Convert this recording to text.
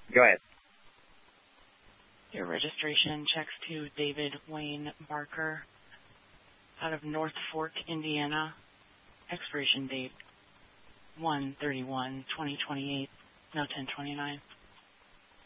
Go ahead. Your registration checks to David Wayne Barker out of North Fork, Indiana. Expiration date 1/31/2028. No 1029.